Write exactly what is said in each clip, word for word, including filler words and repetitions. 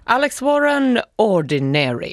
Alex Warren, Ordinary.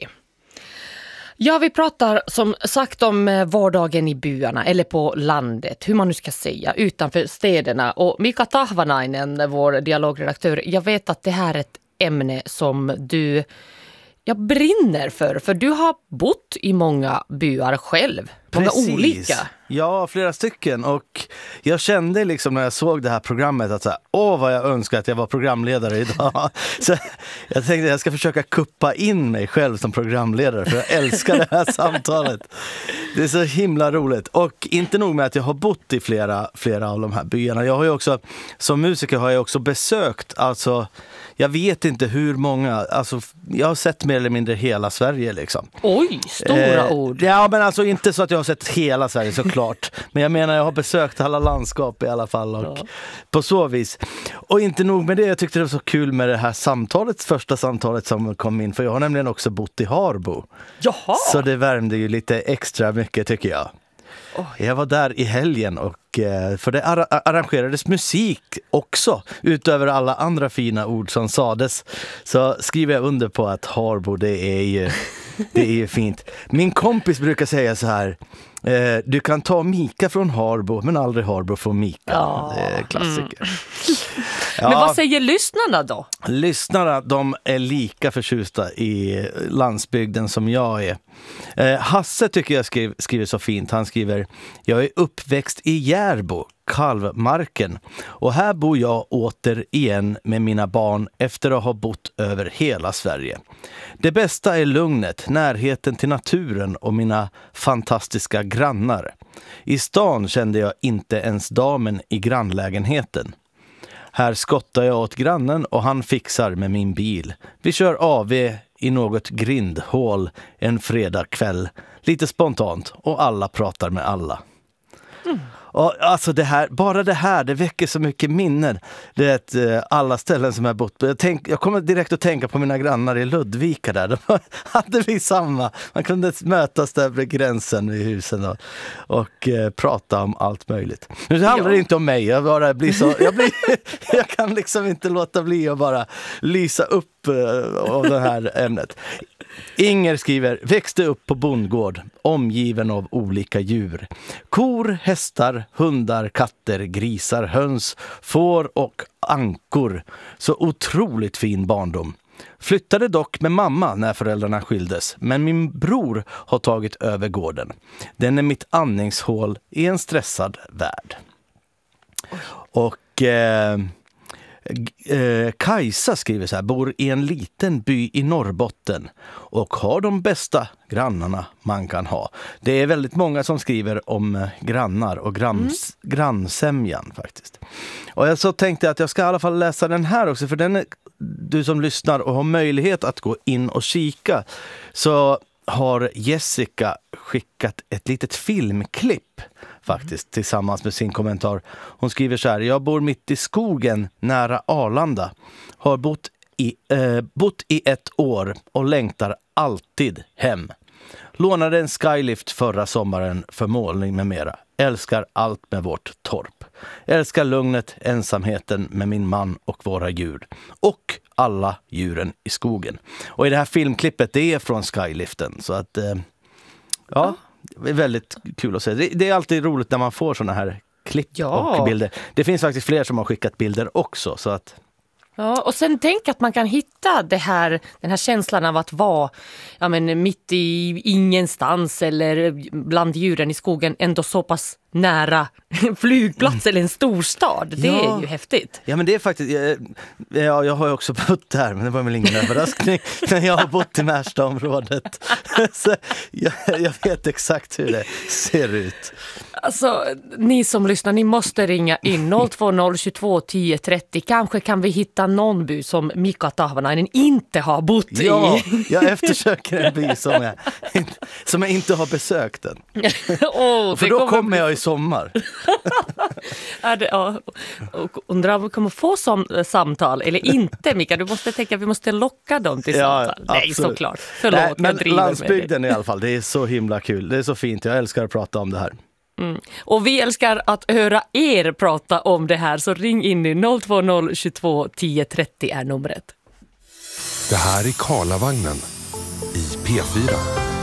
Ja, vi pratar som sagt om vardagen i byarna eller på landet, hur man nu ska säga, utanför städerna. Och Mika Tahvanainen, vår dialogredaktör, jag vet att det här är ett ämne som du jag brinner för, för du har bott i många byar själv. Många Precis. olika. Ja, flera stycken. Och jag kände liksom när jag såg det här programmet att så här, åh vad jag önskar att jag var programledare idag. Så jag tänkte att jag ska försöka kuppa in mig själv som programledare, för jag älskar det här samtalet. Det är så himla roligt. Och inte nog med att jag har bott i flera, flera av de här byarna. Jag har ju också, som musiker har jag också besökt, alltså jag vet inte hur många, alltså jag har sett mer eller mindre hela Sverige liksom. Oj, stora eh, ord. Ja, men alltså inte så att jag har sett hela Sverige såklart. Men jag menar jag har besökt alla landskap i alla fall och ja. På så vis. Och inte nog med det, jag tyckte det var så kul med det här samtalet, första samtalet som kom in. För jag har nämligen också bott i Harbo. Jaha! Så det värmde ju lite extra mycket tycker jag. Oj. Jag var där i helgen och för det arrangerades musik också utöver alla andra fina ord som sades. Så skriver jag under på att Harbo, det är ju, det är ju fint. Min kompis brukar säga så här: eh, du kan ta Mika från Harbo men aldrig Harbo från Mika. Ja. Det är klassiker. Mm. Ja. Men vad säger lyssnarna då? Lyssnarna, de är lika förtjusta i landsbygden som jag är. Eh, Hasse tycker jag skriver, skriver så fint. Han skriver: jag är uppväxt i Järbo, Kalvmarken. Och här bor jag åter igen med mina barn efter att ha bott över hela Sverige. Det bästa är lugnet, närheten till naturen och mina fantastiska grannar. I stan kände jag inte ens damen i grannlägenheten. Här skottar jag åt grannen och han fixar med min bil. Vi kör A V i något grindhål en fredagkväll. Lite spontant och alla pratar med alla. Mm. Och alltså det här, bara det här, det väcker så mycket minnen. Det är alla ställen som jag bott på. Jag, tänk, jag kommer direkt att tänka på mina grannar i Ludvika där. De hade vi samma. Man kunde mötas där vid gränsen vid husen och, och eh, prata om allt möjligt. Men det handlar ja. inte om mig. Jag, bara blir så, jag, blir, jag kan liksom inte låta bli att bara lysa upp eh, av det här ämnet. Inger skriver: växte upp på bondgård, omgiven av olika djur. Kor, hästar, hundar, katter, grisar, höns, får och ankor. Så otroligt fin barndom. Flyttade dock med mamma när föräldrarna skildes, men min bror har tagit över gården. Den är mitt andningshål i en stressad värld. Och... Eh, Eh, Kajsa skriver så här: bor i en liten by i Norrbotten och har de bästa grannarna man kan ha. Det är väldigt många som skriver om eh, grannar och grans, mm. grannsämjan faktiskt. Och jag så tänkte att jag ska i alla fall läsa den här också, för den är, du som lyssnar och har möjlighet att gå in och kika, så har Jessica skickat ett litet filmklipp faktiskt tillsammans med sin kommentar. Hon skriver så här: jag bor mitt i skogen nära Arlanda. Har bott i, eh, bott i ett år och längtar alltid hem. Lånade en skylift förra sommaren för målning med mera. Älskar allt med vårt torp. Älskar lugnet, ensamheten med min man och våra djur. Och alla djuren i skogen. Och i det här filmklippet, det är från skyliften. Så att, eh, ja, det är väldigt kul att se. Det, det är alltid roligt när man får såna här klipp ja. och bilder. Det finns faktiskt fler som har skickat bilder också, så att... Ja, och sen tänk att man kan hitta det här, den här känslan av att vara ja, men, mitt i ingenstans eller bland djuren i skogen, ändå så pass nära en flygplats mm. eller en storstad. Det ja. är ju häftigt. Ja, men det är faktiskt... Ja, jag har ju också bott där, men det var väl ingen överraskning. Men jag har bott i Märstaområdet. Så jag, jag vet exakt hur det ser ut. Alltså, ni som lyssnar, ni måste ringa in noll två noll två tio trettio. Kanske kan vi hitta någon by som Mika Tahvanainen inte har bott i. Ja, jag eftersöker en by som jag, som jag inte har besökt den. Oh, för då kommer, kommer jag i sommar. Är det, ja. Undrar om vi kommer få som, samtal eller inte, Mika. Du måste tänka att vi måste locka dem till ja, samtal. Nej, absolut. såklart. Förlåt, Nej, men jag landsbygden i alla fall, det är så himla kul. Det är så fint, jag älskar att prata om det här. Mm. Och vi älskar att höra er prata om det här, så ring in nu. Noll två noll två två tio trettio är numret. Det här är Karlavagnen i P fyra.